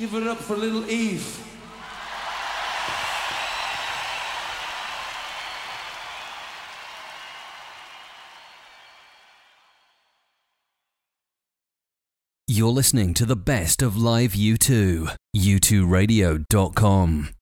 Give it up for little Eve. You're listening to the best of live U2. U2Radio.com.